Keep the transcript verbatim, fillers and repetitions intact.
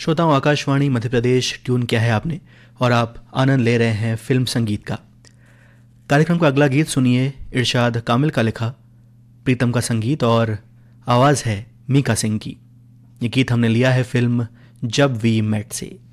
श्रोताओं, आकाशवाणी मध्य प्रदेश ट्यून किया है आपने और आप आनंद ले रहे हैं फिल्म संगीत का। कार्यक्रम का अगला गीत सुनिए, इरशाद कामिल का लिखा, प्रीतम का संगीत और आवाज़ है मीका सिंह की। ये गीत हमने लिया है फिल्म जब वी मेट से।